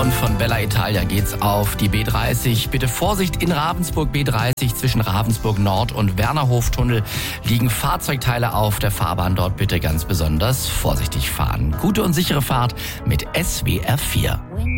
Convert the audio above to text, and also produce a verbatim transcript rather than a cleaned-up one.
und von Bella Italia geht's auf die B dreißig. Bitte Vorsicht in Ravensburg, B dreißig zwischen Ravensburg Nord und Wernerhoftunnel liegen Fahrzeugteile auf der Fahrbahn. Dort bitte ganz besonders vorsichtig fahren. Gute und sichere Fahrt mit S W R vier.